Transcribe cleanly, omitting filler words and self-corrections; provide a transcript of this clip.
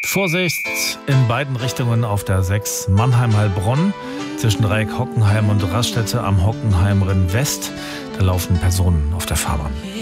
Vorsicht in beiden Richtungen auf der 6 Mannheim-Heilbronn zwischen Dreieck Hockenheim und Raststätte am Hockenheimring West. Da laufen Personen auf der Fahrbahn.